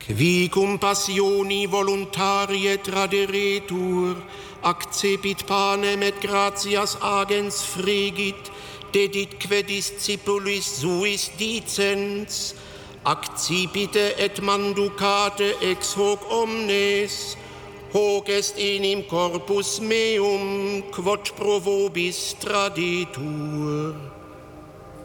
Qui cum passioni voluntarie traderetur, accepit panem et gratias agens fregit, deditque discipulis suis dicens, accipite et manducate ex hoc omnes, hoc est enim corpus meum, quod pro vobis tradetur.